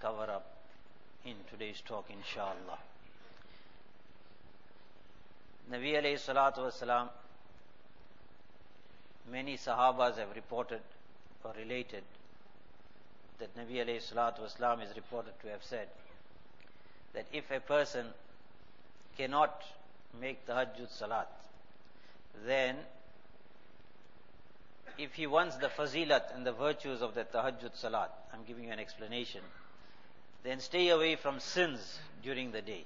cover up in today's talk, inshallah. Nabi alayhi salatu wasalam, many Sahabas have reported or related that Nabi alayhi salatu wasalam is reported to have said that if a person cannot make tahajjud salat, then if he wants the fazilat and the virtues of the tahajjud salat, I'm giving you an explanation, then stay away from sins during the day.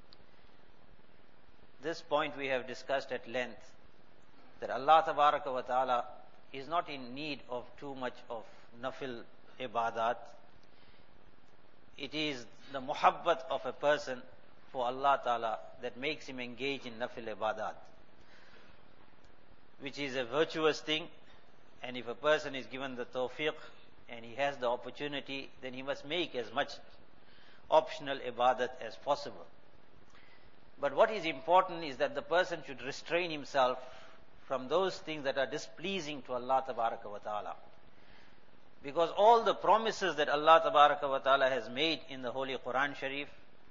This point we have discussed at length, that Allah Tabaraka wa Ta'ala is not in need of too much of nafil ibadat. It is the muhabbat of a person for Allah Ta'ala that makes him engage in nafil ibadat, which is a virtuous thing. And if a person is given the tawfiq and he has the opportunity, then he must make as much optional ibadat as possible. But what is important is that the person should restrain himself from those things that are displeasing to Allah Tabaraka wa Ta'ala. Because all the promises that Allah Tabaraka wa Ta'ala has made in the Holy Quran Sharif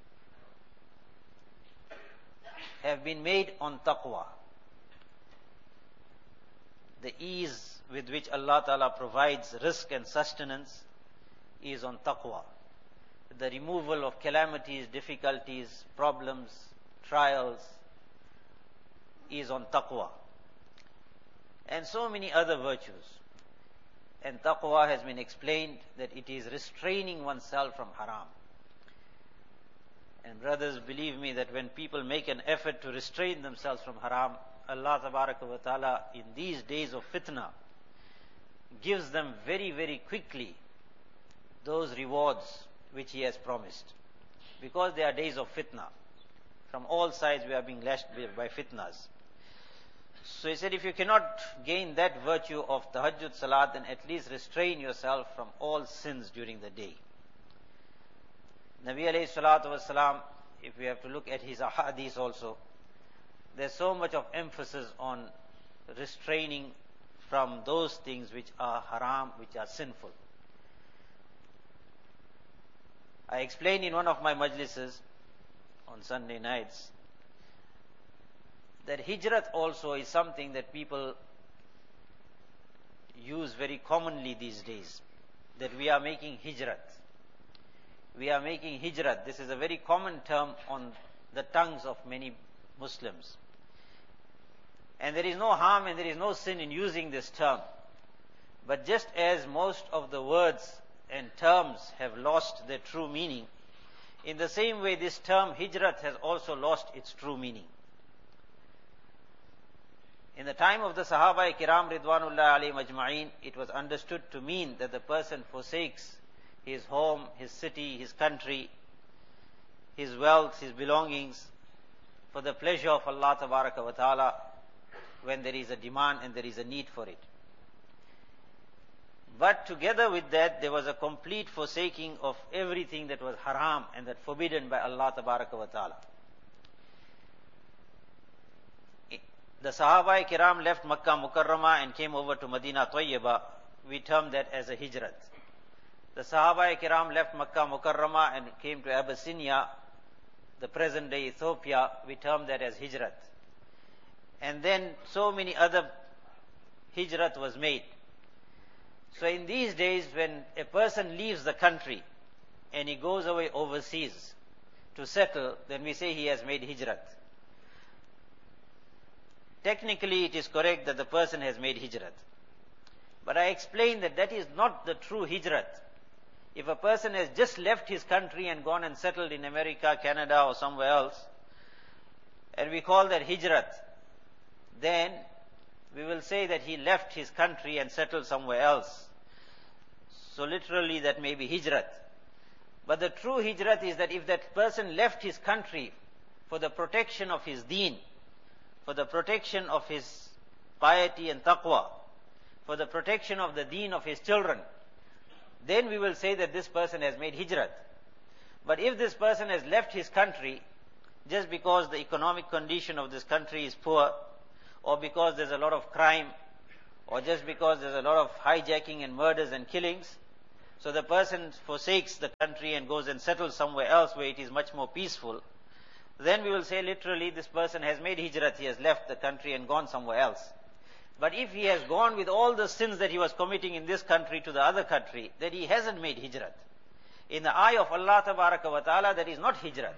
have been made on taqwa. The ease with which Allah Ta'ala provides rizq and sustenance is on taqwa. The removal of calamities, difficulties, problems, trials is on taqwa. And so many other virtues. And taqwa has been explained that it is restraining oneself from haram. And brothers, believe me that when people make an effort to restrain themselves from haram, Allah Tabaraka wa Ta'ala in these days of fitna gives them very, very quickly those rewards which He has promised. Because they are days of fitna. From all sides we are being lashed by fitnas. So He said, if you cannot gain that virtue of tahajjud salat, then at least restrain yourself from all sins during the day. Nabi alayhi salatu wasalam, if we have to look at his ahadith also, there's so much of emphasis on restraining from those things which are haram, which are sinful. I explained in one of my majlises on Sunday nights that hijrat also is something that people use very commonly these days. That we are making hijrat. We are making hijrat. This is a very common term on the tongues of many Muslims. And there is no harm and there is no sin in using this term. But just as most of the words and terms have lost their true meaning, in the same way this term hijrat has also lost its true meaning. In the time of the Sahaba Kiram Ridwanullah alayhim ajma'in, it was understood to mean that the person forsakes his home, his city, his country, his wealth, his belongings, for the pleasure of Allah Tabaraka wa Ta'ala, when there is a demand and there is a need for it. But together with that, there was a complete forsaking of everything that was haram and that forbidden by Allah Tabaraka wa Ta'ala. The Sahaba Kiram left Makkah Mukarramah and came over to Madinah Tayyibah. We term that as a hijrat. The Sahaba Kiram left Makkah Mukarramah and came to Abyssinia, the present day Ethiopia. We term that as hijrat. And then so many other hijrat was made. So in these days, when a person leaves the country and he goes away overseas to settle, then we say he has made hijrat. Technically, it is correct that the person has made hijrat. But I explained that that is not the true hijrat. If a person has just left his country and gone and settled in America, Canada or somewhere else, and we call that hijrat, then we will say that he left his country and settled somewhere else. So literally that may be hijrat. But the true hijrat is that if that person left his country for the protection of his deen, for the protection of his piety and taqwa, for the protection of the deen of his children, then we will say that this person has made hijrat. But if this person has left his country just because the economic condition of this country is poor, or because there's a lot of crime, or just because there's a lot of hijacking and murders and killings, So the person forsakes the country and goes and settles somewhere else where it is much more peaceful. Then we will say literally this person has made hijrat, he has left the country and gone somewhere else. But if he has gone with all the sins that he was committing in this country to the other country, then he hasn't made hijrat. In the eye of Allah Tabaraka wa Ta'ala, that is not hijrat.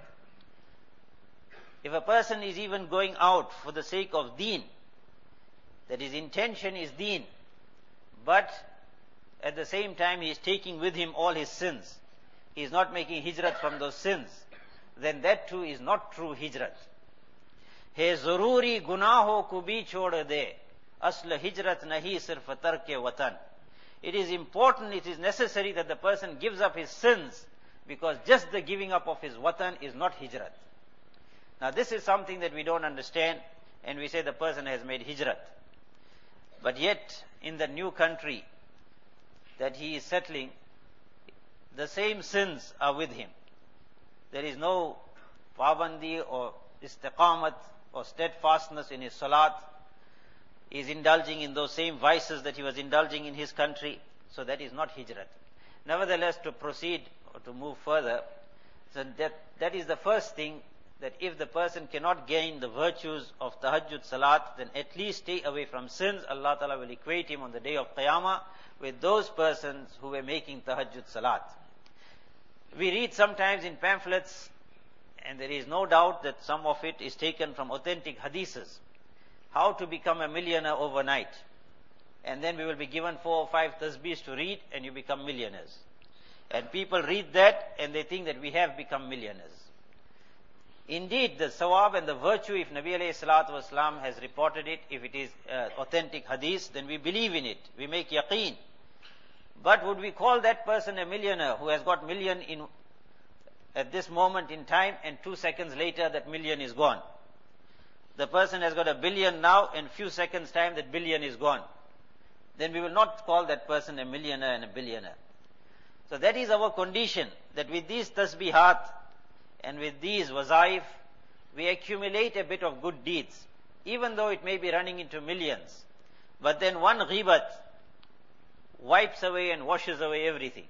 If a person is even going out for the sake of deen, that his intention is deen, but at the same time he is taking with him all his sins, he is not making hijrat from those sins, then that too is not true hijrat. Hai zaruri gunaho ko bhi chhod de, asl hijrat nahi sirf tarke watan. It is important, it is necessary that the person gives up his sins, because just the giving up of his watan is not hijrat. Now this is something that we don't understand, and we say the person has made hijrat. But yet, in the new country that he is settling, the same sins are with him. There is no pabandi or istiqamat or steadfastness in his salat. He is indulging in those same vices that he was indulging in his country. So that is not hijrat. Nevertheless, to proceed or to move further, so that is the first thing, that if the person cannot gain the virtues of tahajjud salat, then at least stay away from sins. Allah Ta'ala will equate him on the day of Qiyamah with those persons who were making tahajjud salat. We read sometimes in pamphlets, and there is no doubt that some of it is taken from authentic hadiths, how to become a millionaire overnight. And then we will be given 4 or 5 tasbihs to read, and you become millionaires. And people read that, and they think that we have become millionaires. Indeed, the sawab and the virtue, if Nabi alayhi salatu wasalam has reported it, if it is authentic hadith, then we believe in it. We make yaqeen. But would we call that person a millionaire who has got million at this moment in time, and 2 seconds later that million is gone? The person has got $1 billion now, and few seconds time that billion is gone. Then we will not call that person a millionaire and a billionaire. So that is our condition, that with these tasbihat and with these wazaif, we accumulate a bit of good deeds, even though it may be running into millions. But then one ghibat wipes away and washes away everything.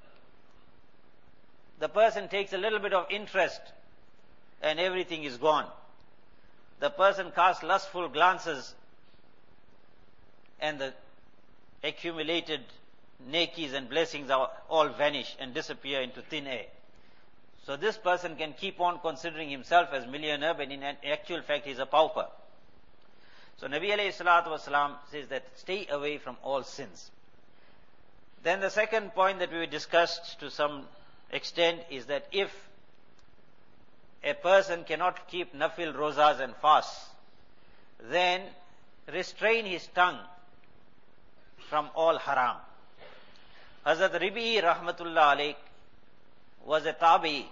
The person takes a little bit of interest and everything is gone. The person casts lustful glances and the accumulated nekis and blessings are all vanish and disappear into thin air. So this person can keep on considering himself as millionaire, but in actual fact he is a pauper. So Nabi alayhi salatu wasalam says that stay away from all sins. Then the second point that we discussed to some extent is that if a person cannot keep nafil rozas and fasts, then restrain his tongue from all haram. Hazrat Ribi rahmatullah alayh was a tabi,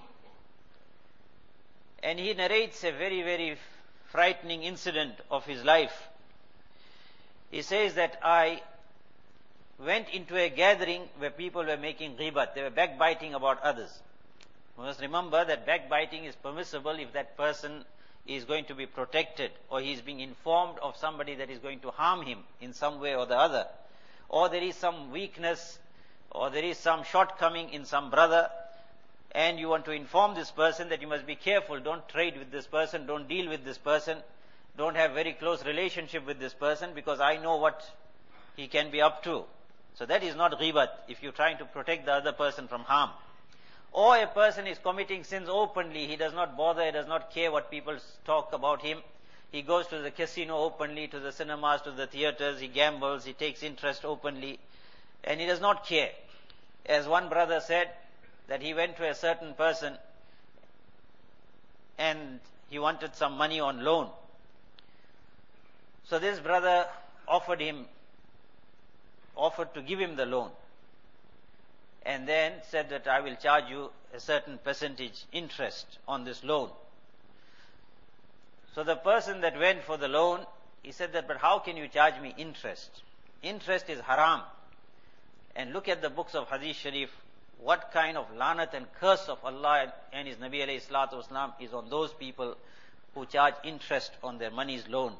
and he narrates a very, very frightening incident of his life. He says that I went into a gathering where people were making ghibat, they were backbiting about others. We must remember that backbiting is permissible if that person is going to be protected, or he is being informed of somebody that is going to harm him in some way or the other, or there is some weakness, or there is some shortcoming in some brother, and you want to inform this person that you must be careful, don't trade with this person, don't deal with this person, don't have very close relationship with this person, because I know what he can be up to. So that is not ghibat, if you're trying to protect the other person from harm. Or a person is committing sins openly, he does not bother, he does not care what people talk about him. He goes to the casino openly, to the cinemas, to the theaters, he gambles, he takes interest openly, and he does not care. As one brother said, that he went to a certain person and he wanted some money on loan. So this brother offered to give him the loan, and then said that I will charge you a certain percentage interest on this loan. So the person that went for the loan, he said that, but how can you charge me interest? Interest is haram. And look at the books of Hadith Sharif, what kind of lanat and curse of Allah and His Nabi alayhi salatu wasalam is on those people who charge interest on their money's loan.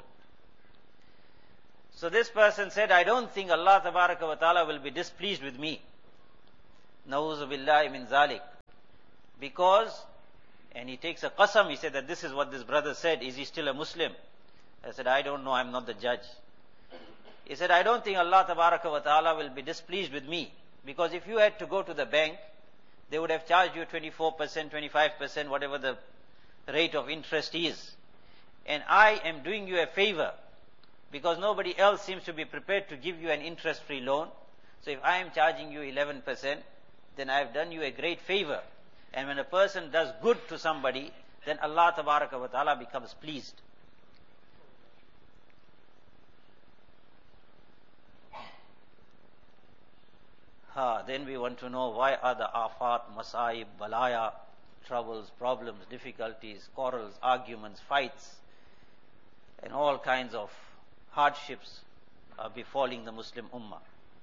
So this person said, I don't think Allah tabaraka wa ta'ala will be displeased with me. Na'udhu billahi min zalik. Because, and he takes a qasam, he said that this is what this brother said, is he still a Muslim? I said, I don't know, I'm not the judge. He said, I don't think Allah tabaraka wa ta'ala will be displeased with me. Because if you had to go to the bank, they would have charged you 24%, 25%, whatever the rate of interest is. And I am doing you a favor, because nobody else seems to be prepared to give you an interest-free loan. So if I am charging you 11%, then I have done you a great favor. And when a person does good to somebody, then Allah tabaraka wa ta'ala becomes pleased. Then we want to know, why are the afat, masaib, balaya, troubles, problems, difficulties, quarrels, arguments, fights, and all kinds of hardships are befalling the Muslim ummah.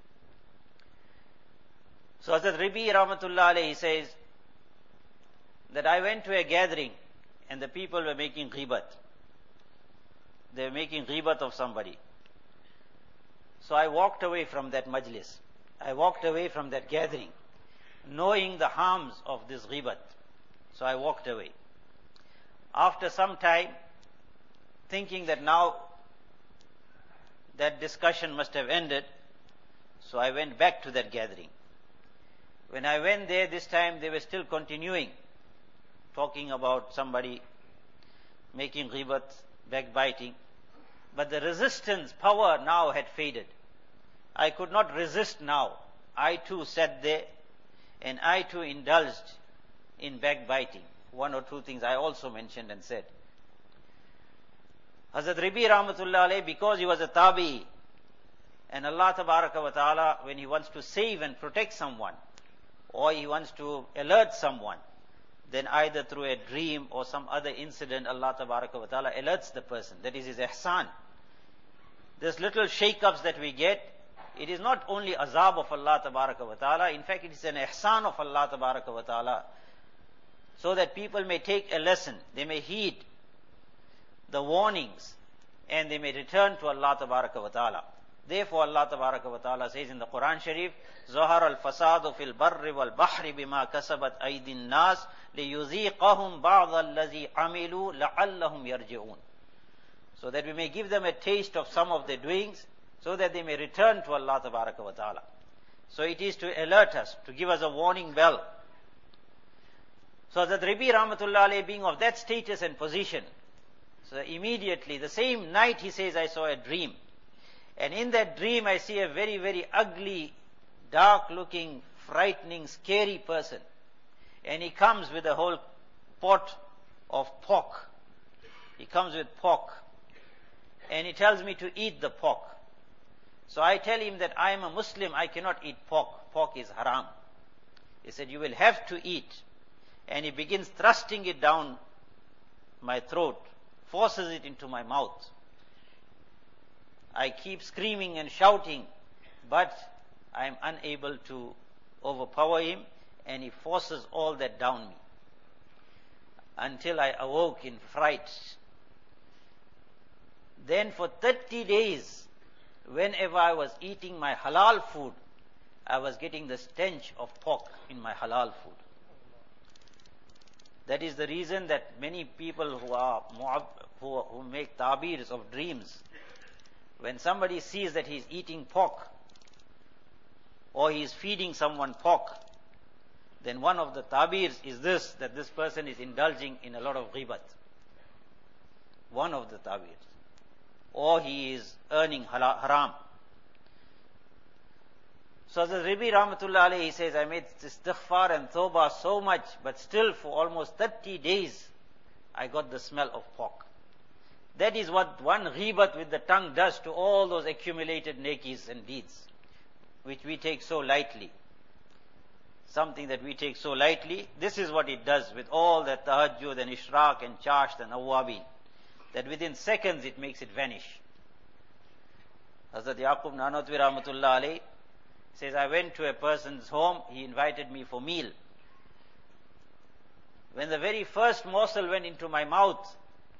So Hazrat Rabi Rahmatullah alayhi says that I went to a gathering and the people were making ghibat. They were making ghibat of somebody. So I walked away from that majlis. I walked away from that gathering, knowing the harms of this ghibat. So I walked away. After some time, thinking that now that discussion must have ended, so I went back to that gathering. When I went there, this time they were still continuing, talking about somebody, making ghibat, backbiting. But the resistance power now had faded. I could not resist now. I too sat there and I too indulged in backbiting. One or two things I also mentioned and said. Hazrat Rabi Rahmatullah alayhi, because he was a tabi, and Allah tabaraka wa ta'ala, when he wants to save and protect someone, or he wants to alert someone, then either through a dream or some other incident, Allah tabaraka wa ta'ala alerts the person. That is his ihsan. This little shake-ups that we get, it is not only azab of Allah tabaraka wa ta'ala, in fact it is an ihsan of Allah tabaraka wa ta'ala, so that people may take a lesson, they may heed the warnings, and they may return to Allah tabaraka wa ta'ala. Therefore Allah tabaraka wa ta'ala says in the Quran Sharif, ظَهَرَ الْفَسَادُ فِي الْبَرِّ وَالْبَحْرِ بِمَا كَسَبَتْ أَيْدِي النَّاسِ لِيُذِيقَهُمْ بَعْضَ الَّذِي عَمِلُوا لَعَلَّهُمْ يَرْجِعُونَ. So that we may give them a taste of some of their doings, so that they may return to Allah tabaraka wa ta'ala. So it is to alert us, to give us a warning bell. So that Rabi Rahmatullah alayhi, being of that status and position, so immediately, the same night he says, I saw a dream. And in that dream I see a very, very ugly, dark looking, frightening, scary person. And he comes with a whole pot of pork. He comes with pork. And he tells me to eat the pork. So I tell him that I am a Muslim, I cannot eat pork. Pork is haram. He said, you will have to eat. And he begins thrusting it down my throat, forces it into my mouth. I keep screaming and shouting, but I am unable to overpower him, and he forces all that down me. Until I awoke in fright. Then for 30 days, whenever I was eating my halal food, I was getting the stench of pork in my halal food. That is the reason that many people who make tabirs of dreams, when somebody sees that he is eating pork, or he is feeding someone pork, then one of the tabirs is this, that this person is indulging in a lot of ghibat. One of the tabirs. Or he is earning haram. So the Rabi Rahmatullah alayhi, he says, I made istighfar and tawbah so much, but still for almost 30 days, I got the smell of pork. That is what one ghibat with the tongue does to all those accumulated nekis and deeds, which we take so lightly. Something that we take so lightly, this is what it does with all the tahajjud and ishraq and chasht and awwabin, that within seconds it makes it vanish. Hazrat Yaqub Nanotwi Rahmatullah alayhi says, I went to a person's home, he invited me for meal. When the very first morsel went into my mouth,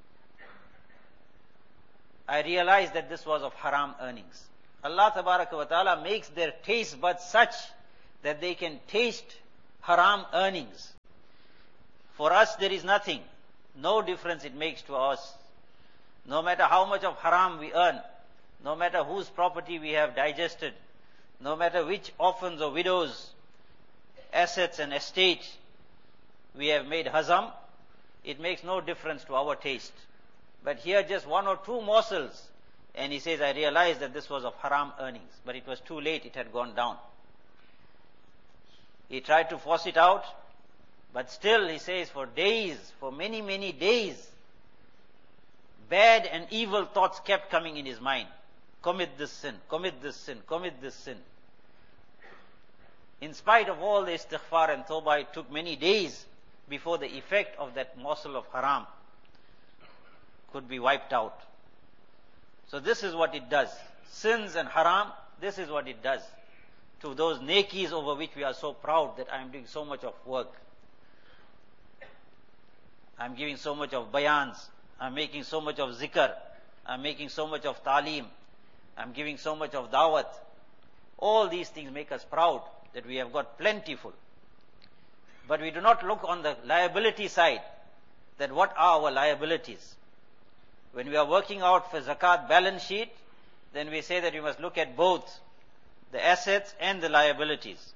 I realized that this was of haram earnings. Allah tabaraka wa ta'ala makes their taste buds such that they can taste haram earnings. For us there is nothing, no difference it makes to us. No matter how much of haram we earn, no matter whose property we have digested, no matter which orphans or widows' assets and estate we have made hazam, it makes no difference to our taste. But here just one or two morsels, and he says, I realized that this was of haram earnings, but it was too late, it had gone down. He tried to force it out, but still, he says, for days, for many, many days, bad and evil thoughts kept coming in his mind. Commit this sin, commit this sin, commit this sin. In spite of all the istighfar and tawbah, it took many days before the effect of that morsel of haram could be wiped out. So this is what it does. Sins and haram, this is what it does to those nekis over which we are so proud that I am doing so much of work. I am giving so much of bayans. I am making so much of zikr. I am making so much of talim. I am giving so much of dawat. All these things make us proud that we have got plentiful. But we do not look on the liability side, that what are our liabilities. When we are working out for zakat balance sheet, then we say that we must look at both the assets and the liabilities.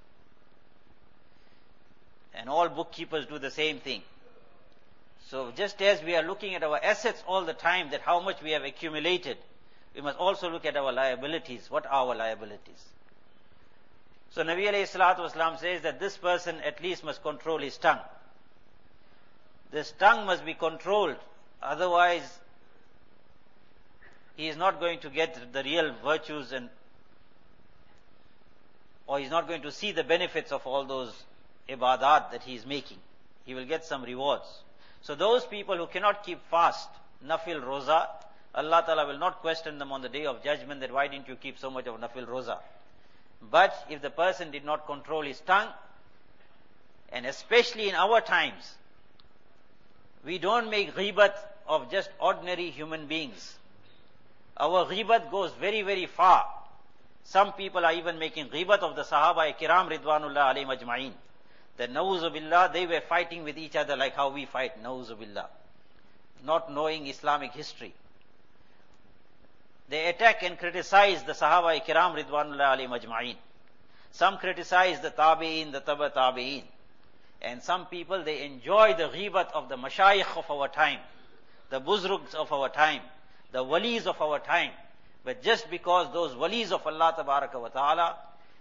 And all bookkeepers do the same thing. So just as we are looking at our assets all the time, that how much we have accumulated, we must also look at our liabilities. What are our liabilities? So Nabi alayhi salatu wasalam says that this person at least must control his tongue. This tongue must be controlled, otherwise he is not going to get the real virtues or he is not going to see the benefits of all those ibadat that he is making. He will get some rewards. So those people who cannot keep fast, nafil roza, Allah Ta'ala will not question them on the day of judgment that why didn't you keep so much of nafil roza. But if the person did not control his tongue, and especially in our times, we don't make ghibat of just ordinary human beings. Our ghibat goes very, very far. Some people are even making ghibat of the Sahaba Kiram Ridwanullah alayhim ajma'in. That na'uzu billah, they were fighting with each other like how we fight, na'uzu billah. Not knowing Islamic history. They attack and criticize the Sahaba Kiram Ridwanullah alayhim ajma'in. Some criticize the Tabi'in, the Taba Tabi'in. And some people, they enjoy the ghibat of the mashayikh of our time, the buzrugs of our time, the walis of our time. But just because those walis of Allah Tabaraka wa Ta'ala,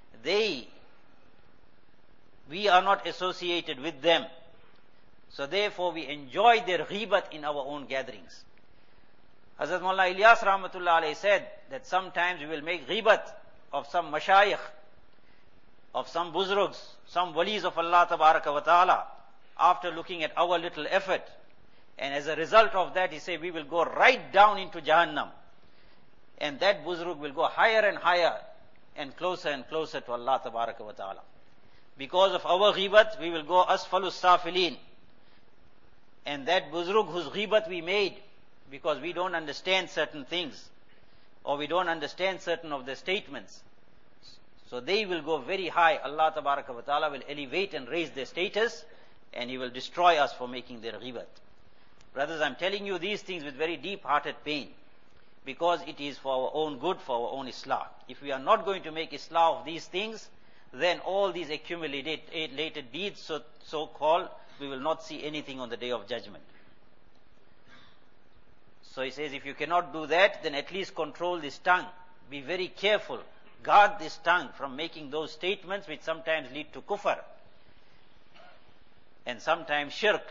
we are not associated with them. So therefore we enjoy their ghibat in our own gatherings. Hazrat Mullah Ilyas Rahmatullah alayhi said that sometimes we will make ghibat of some mashayikh, of some buzrugs, some walis of Allah Tabaraka wa Ta'ala, after looking at our little effort. And as a result of that, he said, we will go right down into Jahannam. And that buzrug will go higher and higher and closer to Allah Tabaraka wa Ta'ala. Because of our ghibat, we will go asfalus safilin. And that buzrug whose ghibat we made, because we don't understand certain things, or we don't understand certain of their statements, so they will go very high. Allah Tabaraka wa Ta'ala will elevate and raise their status, and He will destroy us for making their ghibat. Brothers, I'm telling you these things with very deep-hearted pain, because it is for our own good, for our own islah. If we are not going to make islah of these things, then all these accumulated deeds, so-called, we will not see anything on the day of judgment. So he says, if you cannot do that, then at least control this tongue. Be very careful. Guard this tongue from making those statements which sometimes lead to kufr and sometimes shirk.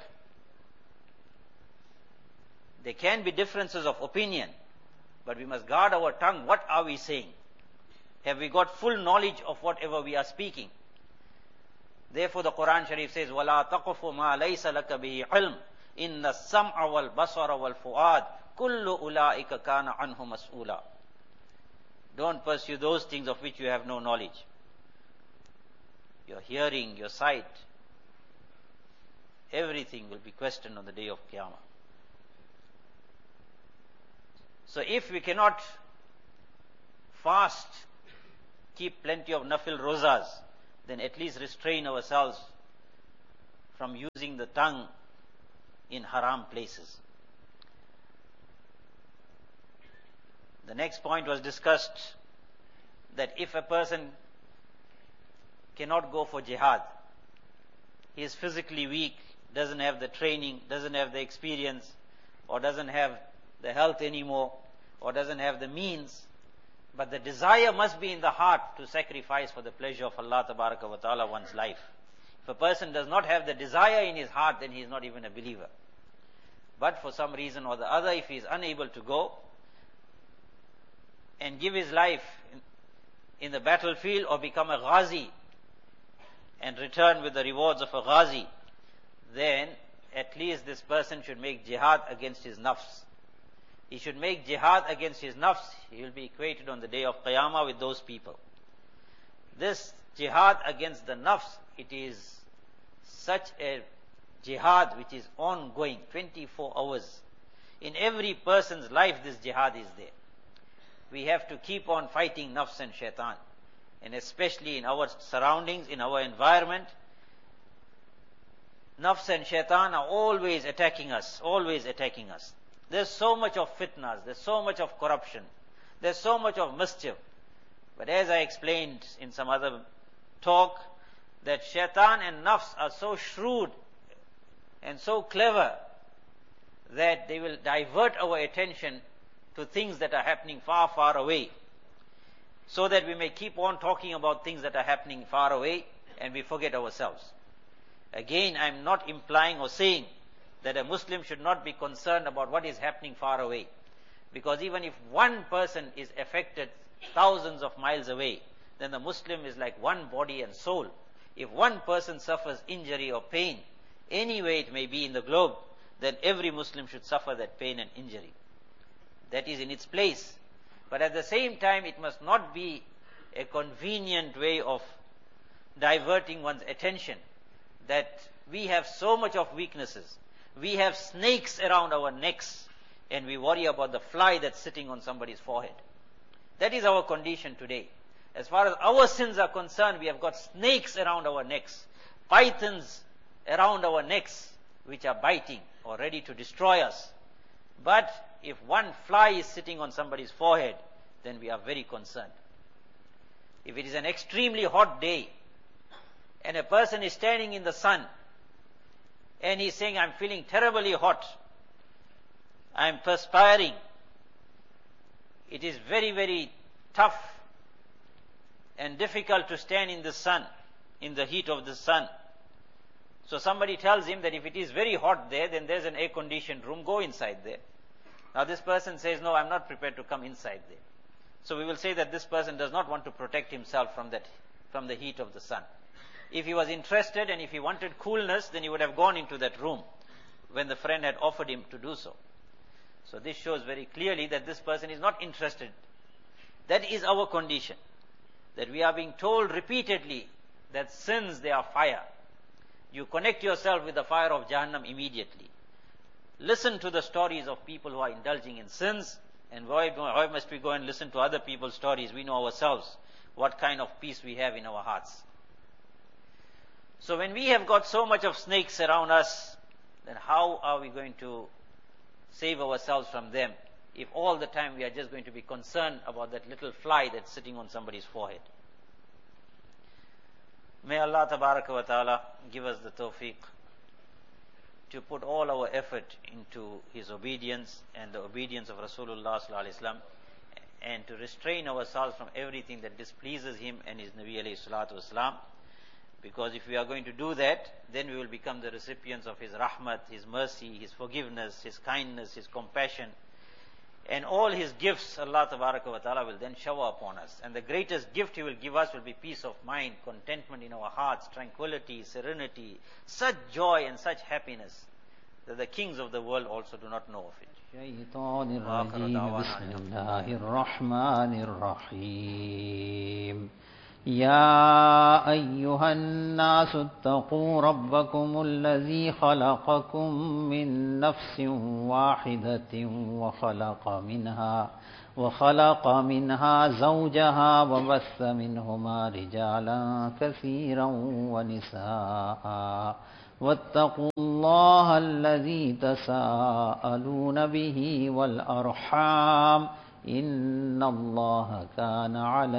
There can be differences of opinion, but we must guard our tongue. What are we saying? Have we got full knowledge of whatever we are speaking? Therefore the Quran Sharif says, وَلَا تَقْفُ مَا لَيْسَ لَكَ بِهِ عِلْمٍ إِنَّ السَّمْعَ وَالْبَصَرَ وَالْفُؤَادَ كُلُّ أُولَٰئِكَ كَانَ عَنْهُ مَسْئُولًا. Don't pursue those things of which you have no knowledge. Your hearing, your sight, everything will be questioned on the day of Qiyamah. So if we cannot fast, keep plenty of nafil rozas, then at least restrain ourselves from using the tongue in haram places. The next point was discussed, that if a person cannot go for jihad, he is physically weak, doesn't have the training, doesn't have the experience, or doesn't have the health anymore, or doesn't have the means, but the desire must be in the heart to sacrifice for the pleasure of Allah Tabaraka wa Ta'ala one's life. If a person does not have the desire in his heart, then he is not even a believer. But for some reason or the other, if he is unable to go and give his life in the battlefield or become a ghazi and return with the rewards of a ghazi, then at least this person should make jihad against his nafs. He should make jihad against his nafs. He will be equated on the day of Qiyamah with those people. This jihad against the nafs, it is such a jihad which is ongoing, 24 hours. In every person's life this jihad is there. We have to keep on fighting nafs and shaitan. And especially in our surroundings, in our environment, nafs and shaitan are always attacking us, always attacking us. There's so much of fitnas, there's so much of corruption, there's so much of mischief. But as I explained in some other talk, that shaitan and nafs are so shrewd and so clever that they will divert our attention to things that are happening far, far away, so that we may keep on talking about things that are happening far away and we forget ourselves. Again, I'm not implying or saying that a Muslim should not be concerned about what is happening far away. Because even if one person is affected thousands of miles away, then the Muslim is like one body and soul. If one person suffers injury or pain, anywhere it may be in the globe, then every Muslim should suffer that pain and injury. That is in its place. But at the same time, it must not be a convenient way of diverting one's attention, that we have so much of weaknesses. We have snakes around our necks and we worry about the fly that's sitting on somebody's forehead. That is our condition today. As far as our sins are concerned, we have got snakes around our necks, pythons around our necks which are biting or ready to destroy us. But if one fly is sitting on somebody's forehead, then we are very concerned. If it is an extremely hot day and a person is standing in the sun and he's saying, I'm feeling terribly hot, I'm perspiring, it is very, very tough and difficult to stand in the sun, in the heat of the sun. So somebody tells him that if it is very hot there, then there's an air-conditioned room, go inside there. Now this person says, no, I'm not prepared to come inside there. So we will say that this person does not want to protect himself from the heat of the sun. If he was interested and if he wanted coolness, then he would have gone into that room when the friend had offered him to do so. So this shows very clearly that this person is not interested. That is our condition. That we are being told repeatedly that sins, they are fire. You connect yourself with the fire of Jahannam immediately. Listen to the stories of people who are indulging in sins, and why must we go and listen to other people's stories? We know ourselves what kind of peace we have in our hearts. So when we have got so much of snakes around us, then how are we going to save ourselves from them if all the time we are just going to be concerned about that little fly that's sitting on somebody's forehead? May Allah Tabaraka wa Ta'ala give us the tawfiq to put all our effort into His obedience and the obedience of Rasulullah Sallallahu Alaihi Wasallam, and to restrain ourselves from everything that displeases Him and His Nabi Alayhi Salatu Wasalam. Because if we are going to do that, then we will become the recipients of His rahmat, His mercy, His forgiveness, His kindness, His compassion, and all His gifts Allah Tabaraka wa Ta'ala will then shower upon us. And the greatest gift He will give us will be peace of mind, contentment in our hearts, tranquility, serenity, such joy and such happiness that the kings of the world also do not know of it. الشيطان الرجيم بسم الله الرحمن الرحيم يا أيها الناس اتقوا ربكم الذي خلقكم من نفس واحدة وخلق منها زوجها وبث منهما رجالا كثيرا ونساء واتقوا الله الذي تساءلون به والأرحام إن الله كان عليكم